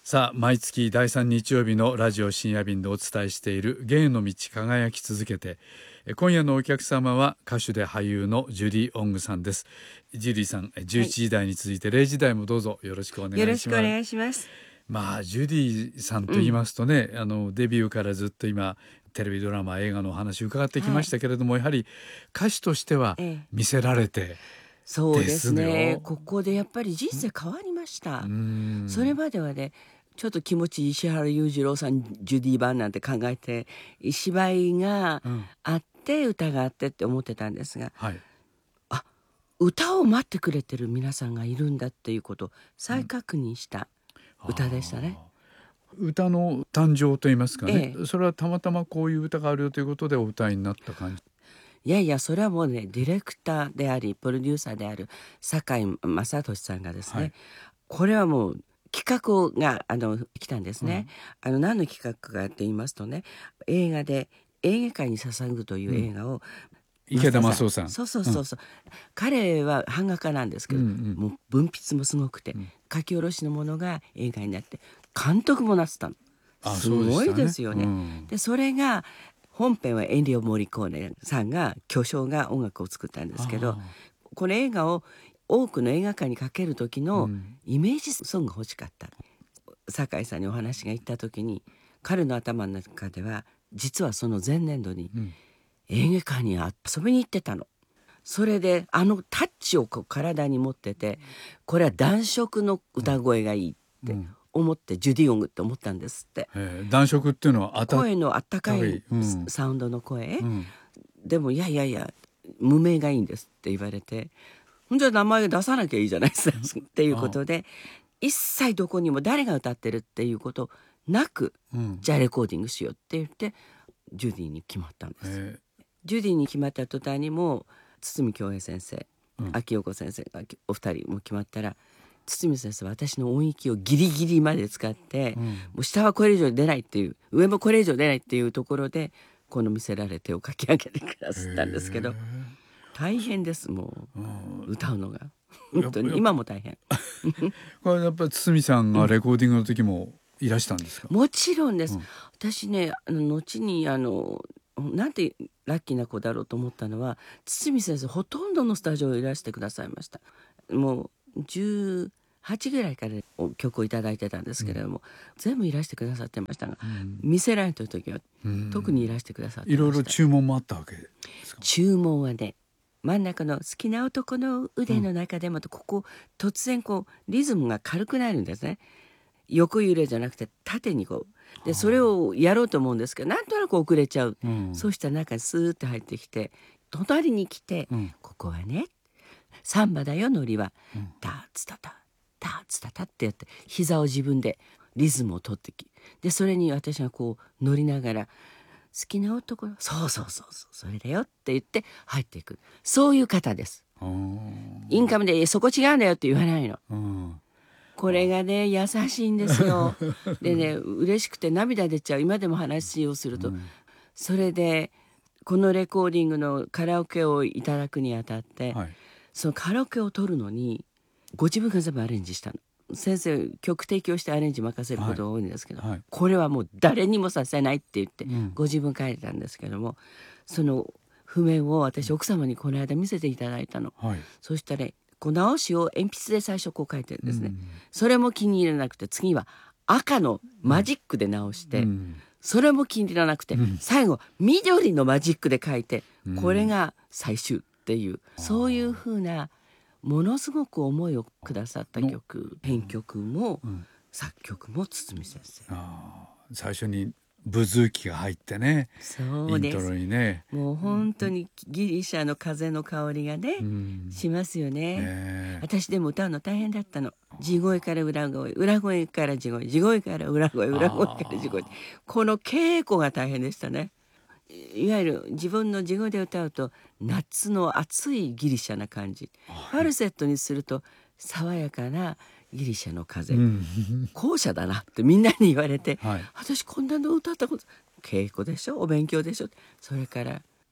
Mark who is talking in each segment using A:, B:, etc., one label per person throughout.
A: さあ、毎月第3日曜日のラジオ深夜便でお伝えしている芸の道輝き続けて、今夜のお客様は歌手で俳優のジュディ・オングさんです。ジュディさん、11時台に続いて0時台もどうぞよろしくお願いします。
B: よろしくお願いします。
A: ジュディさんと言いますとね、デビューからずっと今テレビドラマ映画のお話伺ってきましたけれども、やはり歌手としては見せられて、
B: そうですね、ここでやっぱり人生変わりました。それまではね、ちょっと気持ちいい石原裕次郎さんジュディ版なんて考えて、芝居があって、歌があってって思ってたんですが、歌を待ってくれてる皆さんがいるんだっていうことを再確認した歌でしたね。
A: 歌の誕生といいますかね、それはたまたまこういう歌があるよということでお歌いになった感じ。
B: いやいや、それはもうね、ディレクターでありプロデューサーである堺正俊さんがですね、これはもう企画が来たんですね。何の企画かって言いますとね、映画で「エーゲ海に捧ぐ」という映画を、
A: 池田正夫さん、
B: そう、彼は版画家なんですけど、もう文筆もすごくて、書き下ろしのものが映画になって監督もなってたの。すごいですよね。でそれが本編はエンリオ・モリコーネさんが巨匠が音楽を作ったんですけど、この映画を多くの映画館にかける時のイメージソングが欲しかった。堺さんにお話が行った時に、彼の頭の中では実はその前年度に映画館に遊びに行ってたの。それでタッチを体に持ってて、これは暖色の歌声がいいって思って、ジュディ・オングって思ったんですって。
A: 暖色っていうのは
B: 声のあったかいサウンドの声、でもいや無名がいいんですって言われて、じゃあ名前出さなきゃいいじゃないですかっていうことで、一切どこにも誰が歌ってるっていうことなく、じゃあレコーディングしようって言ってジュディに決まったんです。ジュディに決まった途端にもう堤恭平先生、秋代子先生がお二人も決まったら、堤先生は私の音域をギリギリまで使って、もう下はこれ以上出ないっていう、上もこれ以上出ないっていうところでこの「見せられて」を書き上げてくださったんですけど、大変です。もう歌うのが本当に今も大変
A: これやっぱり堤さんがレコーディングの時もいらしたんですか？
B: もちろんです。私ね、後になんてラッキーな子だろうと思ったのは、堤先生ほとんどのスタジオをいらしてくださいました。もう18ぐらいから曲をいただいてたんですけれども、全部いらしてくださってましたが、見せられてる時は特にいらしてくださってました。
A: いろいろ注文もあったわけですか？
B: 注文はね、真ん中の「好きな男の腕」の中でもここ突然リズムが軽くなるんですね。横揺れじゃなくて縦にでそれをやろうと思うんですけど、なんとなく遅れちゃう。そうしたら中にスーッと入ってきて、隣に来て、ここはねサンバだよ、ノリは、タツタタタツタタってやって、膝を自分でリズムを取ってでそれに私が乗りながら、好きな男のそうそれだよって言って入っていく、そういう方です。インカムでそこ違うんだよって言わないの。これがね優しいんですよ。でね、嬉しくて涙出ちゃう。今でも話をすると、それでこのレコーディングのカラオケをいただくにあたって、そのカラオケを取るのにご自分が全部アレンジしたの。先生曲提供してアレンジ任せることが多いんですけど、これはもう誰にもさせないって言って、ご自分書いてたんですけども、その譜面を私奥様にこの間見せていただいたの。そしたら直しを鉛筆で最初書いてるんですね。それも気に入らなくて、次は赤のマジックで直して、それも気に入らなくて、最後緑のマジックで書いて、これが最終っていう、そういう風なものすごく思いをくださった曲、編曲も作曲も堤先生。
A: 最初にブズーキが入ってね、
B: そうです。
A: イントロにね、
B: もう本当にギリシャの風の香りがね、しますよね。私でも歌うの大変だったの。地声から裏声、裏声から地声、地声から裏声、裏声から地声、この稽古が大変でしたね。いわゆる自分の地声で歌うと夏の暑いギリシャな感じ、ファルセットにすると爽やかなギリシャの風、後者だなってみんなに言われて、私こんなの歌ったこと、稽古でしょ、お勉強でしょ、それから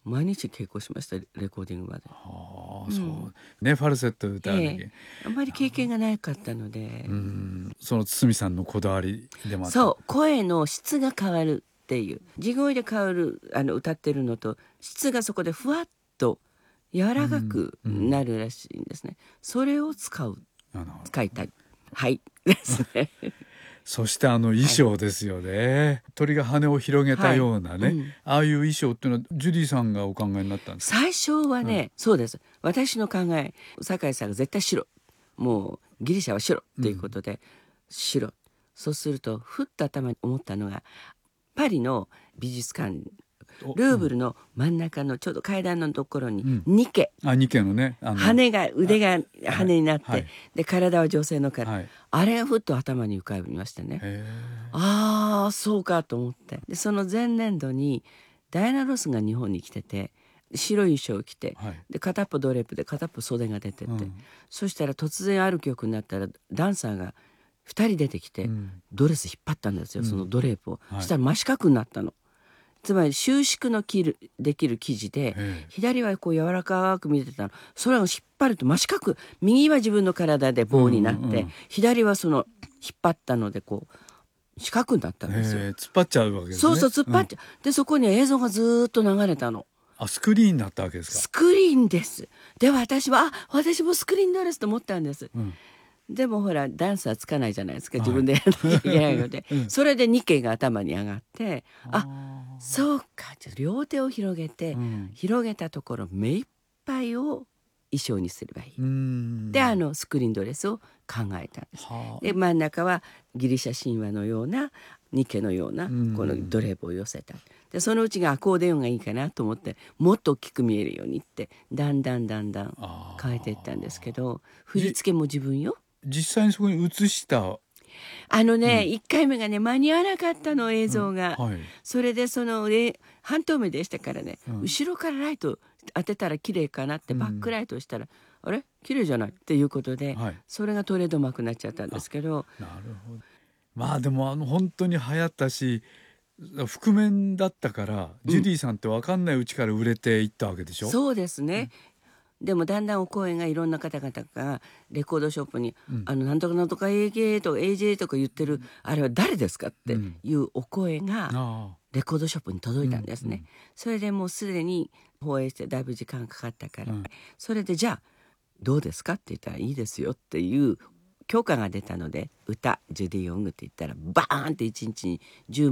B: 毎日稽古しました、レコーディングまで。
A: そうね、ファルセット歌う時、
B: あんまり経験がなかったので、
A: その堤さんのこだわりでもあった。
B: そう、声の質が変わるっていう、地声で変わる歌ってるのと質がそこでふわっと柔らかくなるらしいんですね。それを使いたい、はいですね。
A: そして衣装ですよね、鳥が羽を広げたようなね、ああいう衣装っていうのはジュディさんがお考えになったんですか？
B: 最初はね、そうです、私の考え、酒井さんが絶対白、もうギリシャは白っていうことで、白。そうするとふっと頭に思ったのが、パリの美術館ルーブルの真ん中のちょうど階段のところにニケ、
A: ニケのね、
B: 羽が腕が羽になって、
A: はい、
B: で体は女性の体、あれがふっと頭に浮かびましたね。ああそうかと思って、でその前年度にダイアナ・ロスが日本に来てて、白い衣装を着て、で片っぽドレープで片っぽ袖が出てて、そしたら突然ある曲になったらダンサーが2人出てきて、ドレス引っ張ったんですよ、そのドレープを。そしたら真四角になったの。つまり収縮のできる生地で、左はこう柔らかく見てたの、それを引っ張ると真四角、右は自分の体で棒になって、左はその引っ張ったのでこう四角になったんですよ。
A: 突っ張っちゃうわけですね。
B: そう突っ張っちゃう、でそこに映像がずっと流れたの。
A: スクリーンになったわけですか？
B: スクリーンです。で私は私もスクリーンドレスと思ったんです、でもほらダンスはつかないじゃないですか、自分でやらなきゃいけないので、それでニケが頭に上がって、そうか、両手を広げて、広げたところ目いっぱいを衣装にすればいい。でスクリーンドレスを考えたんです。で真ん中はギリシャ神話のようなニケのようなこのドレープを寄せた。でそのうちがアコーディオンがいいかなと思って、もっと大きく見えるようにってだんだん変えていったんですけど、振り付けも自分よ。
A: 実際にそこに映した
B: 1回目がね間に合わなかったの、映像が、それで半透明でしたからね、後ろからライト当てたら綺麗かなって、バックライトをしたら、あれ綺麗じゃないっていうことで、それがトレードマークになっちゃったんですけど。
A: なるほど。まあでも本当に流行ったし、覆面だったから、ジュディさんって分かんないうちから売れていったわけでしょ？
B: そうですね、でもだんだんお声がいろんな方々がレコードショップに、なんとかなんとか AJ とか AJ とか言ってる、あれは誰ですかっていうお声がレコードショップに届いたんですね。それでもうすでに放映してだいぶ時間かかったから、それでじゃあどうですかって言ったらいいですよっていう許可が出たので、歌ジュディ・オングって言ったらバーンって1日に10